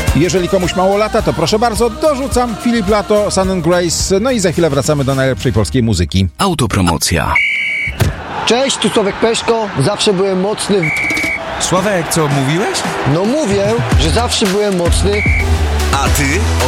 Jeżeli komuś mało lata, to proszę bardzo, dorzucam Filip Lato, Sun & Grace, no i za chwilę wracamy do najlepszej polskiej muzyki. Autopromocja. Cześć, tu Sławek Peszko, zawsze byłem mocny. Sławek, co mówiłeś? No mówię, że zawsze byłem mocny. A ty